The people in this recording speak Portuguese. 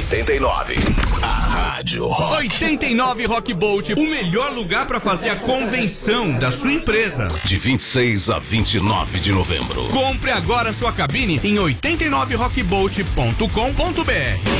89. A Rádio Rock. 89 Rock Bolt, o melhor lugar para fazer a convenção da sua empresa. De 26 a 29 de novembro. Compre agora sua cabine em 89rockbolt.com.br.